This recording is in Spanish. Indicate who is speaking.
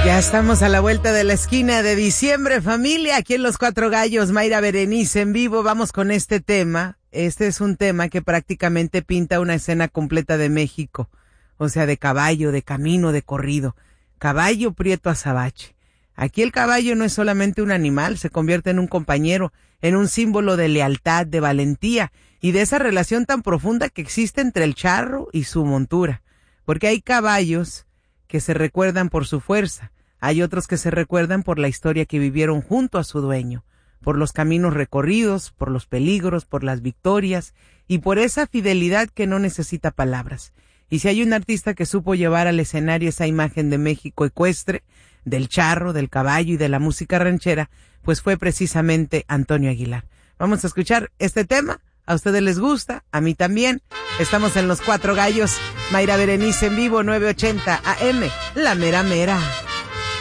Speaker 1: Ya estamos a la vuelta de la esquina de diciembre, familia. Aquí en Los Cuatro Gallos, Mayra Berenice en vivo. Vamos con este tema. Este es un tema que prácticamente pinta una escena completa de México. O sea, de caballo, de camino, de corrido. Caballo Prieto Azabache. Aquí el caballo no es solamente un animal, se convierte en un compañero, en un símbolo de lealtad, de valentía y de esa relación tan profunda que existe entre el charro y su montura. Porque hay caballos que se recuerdan por su fuerza, hay otros que se recuerdan por la historia que vivieron junto a su dueño, por los caminos recorridos, por los peligros, por las victorias y por esa fidelidad que no necesita palabras. Y si hay un artista que supo llevar al escenario esa imagen de México ecuestre, del charro, del caballo y de la música ranchera, pues fue precisamente Antonio Aguilar. Vamos a escuchar este tema. ¿A ustedes les gusta? A mí también. Estamos en Los Cuatro Gallos. Mayra Berenice en vivo, 980 AM. La mera mera.